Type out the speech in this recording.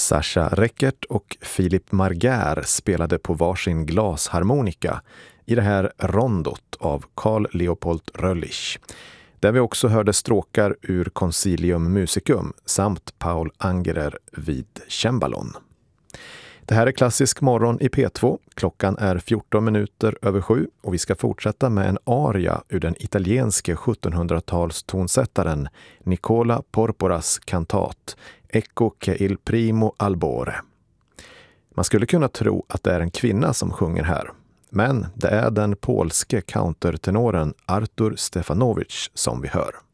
Sascha Reckert och Philip Margär spelade på varsin glasharmonika i det här rondot av Carl Leopold Röllich, där vi också hörde stråkar ur Concilium Musicum samt Paul Angerer vid cembalon. Det här är Klassisk morgon i P2. Klockan är 14 minuter över 7 och vi ska fortsätta med en aria ur den italienske 1700-tals tonsättaren Nicola Porporas kantat Ecco che il primo albore. Man skulle kunna tro att det är en kvinna som sjunger här, men det är den polske countertenoren Artur Stefanowicz som vi hör.